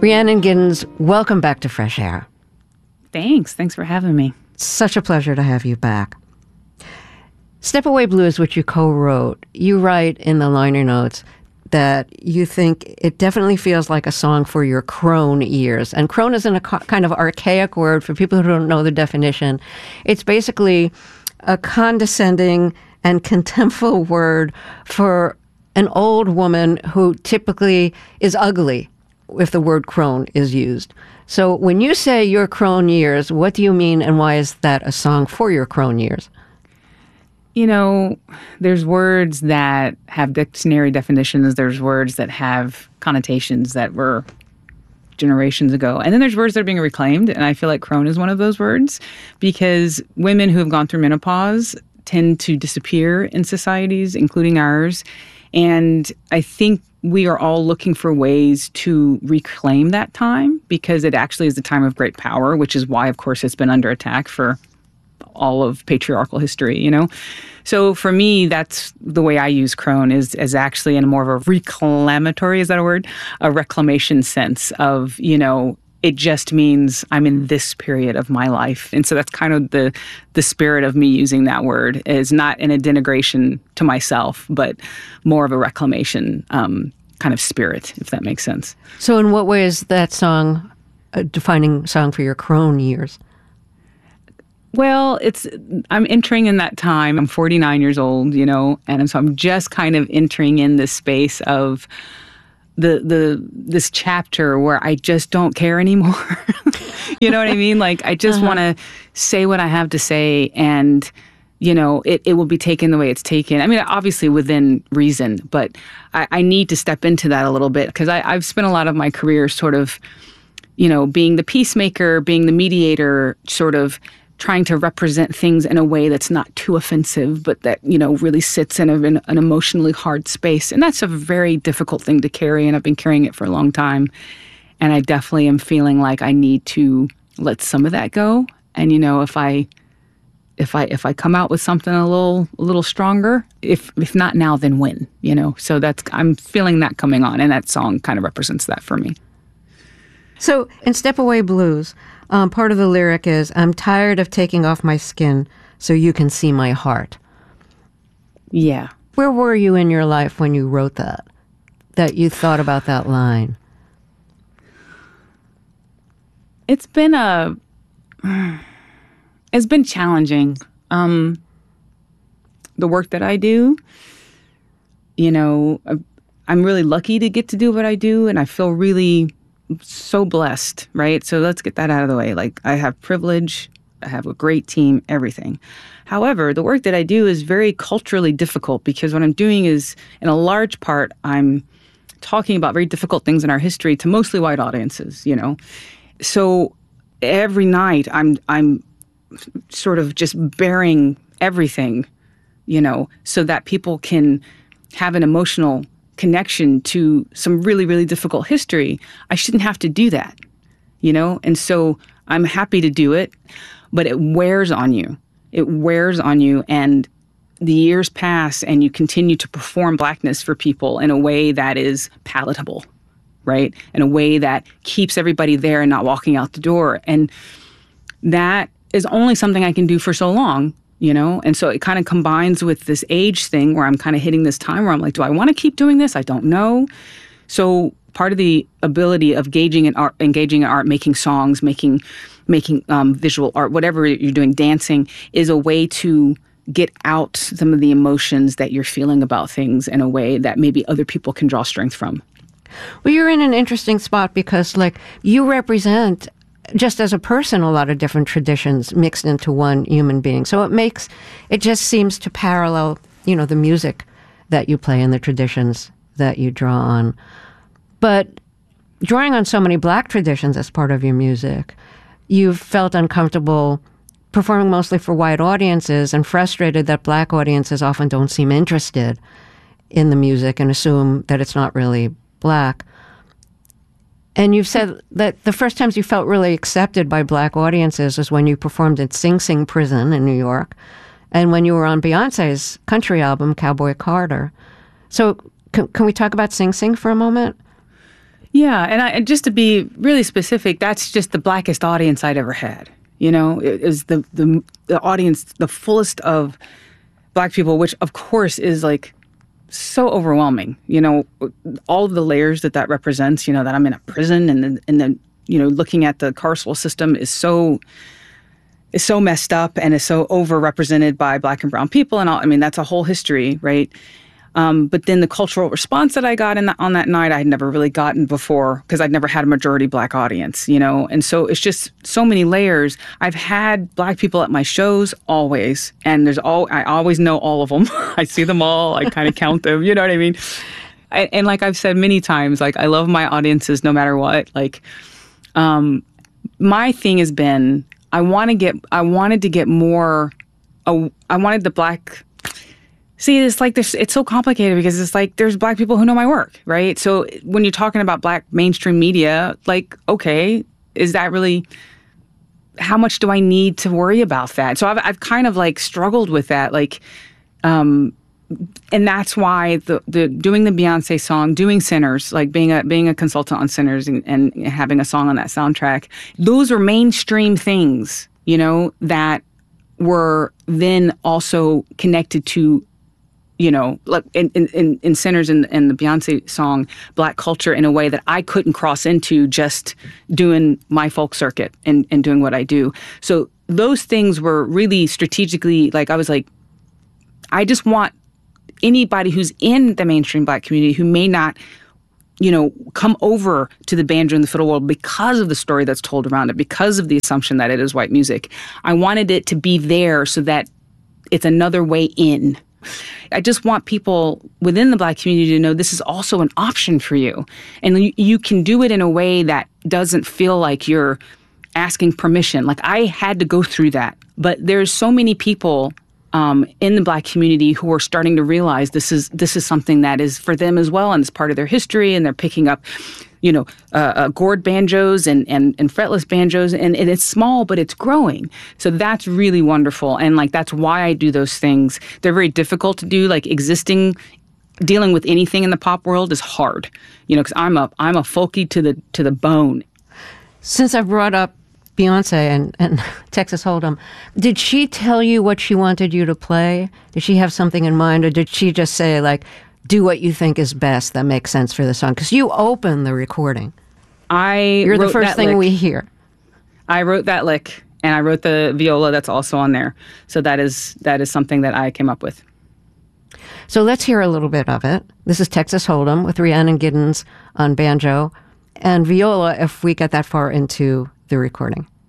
Rhiannon Giddens, welcome back to Fresh Air. Thanks for having me. Such a pleasure to have you back. Step Away Blues, which you co-wrote, you write in the liner notes that you think it definitely feels like a song for your crone ears. And crone is a kind of archaic word for people who don't know the definition. It's basically a condescending and contemptful word for an old woman who typically is ugly if the word crone is used. So when you say your crone years, what do you mean, and why is that a song for your crone years? You know, there's words that have dictionary definitions. There's words that have connotations that were generations ago. And then there's words that are being reclaimed. And I feel like crone is one of those words because women who have gone through menopause tend to disappear in societies, including ours. And I think we are all looking for ways to reclaim that time because it actually is a time of great power, which is why, of course, it's been under attack for all of patriarchal history, you know? So for me, that's the way I use crone is actually in more of a reclamatory, is that a word? A reclamation sense of, you know, it just means I'm in this period of my life. And so that's kind of the spirit of me using that word is not in a denigration to myself, but more of a reclamation kind of spirit, if that makes sense. So in what way is that song a defining song for your crone years? Well, I'm entering in that time. I'm 49 years old, you know, and so I'm just kind of entering in this space of this chapter where I just don't care anymore. You know what I mean? Like, I just want to say what I have to say, and, you know, it will be taken the way it's taken. I mean, obviously within reason, but I need to step into that a little bit because I've spent a lot of my career sort of, you know, being the peacemaker, being the mediator, sort of trying to represent things in a way that's not too offensive, but that, you know, really sits in an emotionally hard space. And that's a very difficult thing to carry, and I've been carrying it for a long time. And I definitely am feeling like I need to let some of that go. And, you know, if I come out with something a little stronger, if not now, then when, you know? So I'm feeling that coming on, and that song kind of represents that for me. So in Step Away Blues, part of the lyric is, I'm tired of taking off my skin so you can see my heart. Yeah. Where were you in your life when you wrote that you thought about that line? It's been challenging. The work that I do, you know, I'm really lucky to get to do what I do, and I feel really so blessed, right? So let's get that out of the way. Like, I have privilege, I have a great team, everything. However, the work that I do is very culturally difficult because what I'm doing is, in a large part, I'm talking about very difficult things in our history to mostly white audiences, you know? So every night I'm sort of just bearing everything, you know, so that people can have an emotional connection to some really, really difficult history. I shouldn't have to do that, you know? And so I'm happy to do it, but it wears on you. It wears on you, and the years pass and you continue to perform Blackness for people in a way that is palatable, right? In a way that keeps everybody there and not walking out the door. And that is only something I can do for so long, you know? And so it kind of combines with this age thing where I'm kind of hitting this time where I'm like, do I want to keep doing this? I don't know. So part of the ability of engaging in art, making songs, making visual art, whatever you're doing, dancing, is a way to get out some of the emotions that you're feeling about things in a way that maybe other people can draw strength from. Well, you're in an interesting spot because, like, you represent, just as a person, a lot of different traditions mixed into one human being. So it just seems to parallel, you know, the music that you play and the traditions that you draw on. But drawing on so many Black traditions as part of your music, you've felt uncomfortable performing mostly for white audiences and frustrated that Black audiences often don't seem interested in the music and assume that it's not really Black. And you've said that the first times you felt really accepted by Black audiences was when you performed at Sing Sing Prison in New York and when you were on Beyonce's country album, Cowboy Carter. So can we talk about Sing Sing for a moment? Yeah, and just to be really specific, that's just the blackest audience I'd ever had. You know, it is the audience, the fullest of Black people, which of course is like so overwhelming. You know, all of the layers that represents. You know, that I'm in a prison, and then you know, looking at the carceral system is so messed up and is so overrepresented by Black and brown people, and all. I mean, that's a whole history, right? But then the cultural response that I got on that night, I had never really gotten before because I'd never had a majority Black audience, you know? And so it's just so many layers. I've had Black people at my shows always, and I always know all of them. I see them all. I kind of count them. You know what I mean? And like I've said many times, like I love my audiences no matter what. Like my thing has been, I wanted to get more. I wanted the Black. See, it's like it's so complicated because it's like there's Black people who know my work, right? So when you're talking about Black mainstream media, like, okay, is that really, how much do I need to worry about that? So I've kind of like struggled with that, like, and that's why the doing the Beyonce song, doing Sinners, like being a consultant on Sinners and having a song on that soundtrack, those are mainstream things, you know, that were then also connected to, you know, like in Sinners and the Beyonce song, Black culture in a way that I couldn't cross into just doing my folk circuit and doing what I do. So those things were really strategically, like I was like, I just want anybody who's in the mainstream Black community who may not, you know, come over to the banjo and the fiddle world because of the story that's told around it, because of the assumption that it is white music. I wanted it to be there so that it's another way in. I just want people within the Black community to know this is also an option for you. And you can do it in a way that doesn't feel like you're asking permission. Like I had to go through that. But there's so many people in the Black community who are starting to realize this is something that is for them as well, and it's part of their history, and they're picking up, you know, gourd banjos and fretless banjos, and it's small, but it's growing. So that's really wonderful, and like that's why I do those things. They're very difficult to do. Like dealing with anything in the pop world is hard, you know, because I'm a folky to the bone. Since I brought up Beyonce and Texas Hold'em, did she tell you what she wanted you to play? Did she have something in mind, or did she just say, like, do what you think is best that makes sense for the song? Because you open the recording. You're the first thing we hear. I wrote that lick, and I wrote the viola that's also on there. So that is something that I came up with. So let's hear a little bit of it. This is Texas Hold'em with Rhiannon Giddens on banjo and viola if we get that far into the recording.